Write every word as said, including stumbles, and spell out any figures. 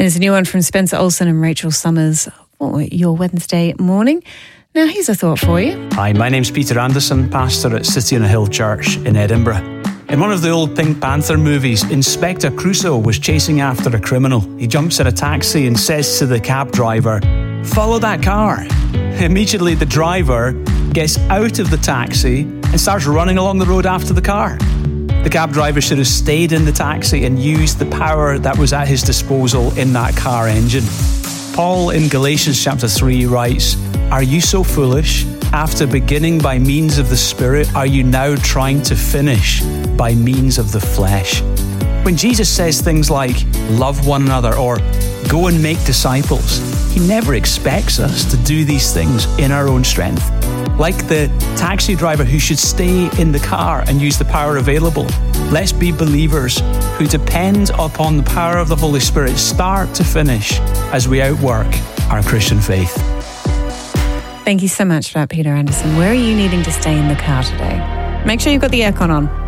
There's a new one from Spencer Olsen and Rachel Summers for your Wednesday morning. Now, here's a thought for you. Hi, my name's Peter Anderson, pastor at City on a Hill Church in Edinburgh. In one of the old Pink Panther movies, Inspector Clouseau was chasing after a criminal. He jumps in a taxi and says to the cab driver, "Follow that car." Immediately, the driver gets out of the taxi and starts running along the road after the car. The cab driver should have stayed in the taxi and used the power that was at his disposal in that car engine. Paul in Galatians chapter three writes, "Are you so foolish? After beginning by means of the Spirit, are you now trying to finish by means of the flesh?" When Jesus says things like, "Love one another," or "Go and make disciples," he never expects us to do these things in our own strength. Like the taxi driver who should stay in the car and use the power available, let's be believers who depend upon the power of the Holy Spirit start to finish as we outwork our Christian faith. Thank you so much for that, Peter Anderson. Where are you needing to stay in the car today? Make sure you've got the aircon on.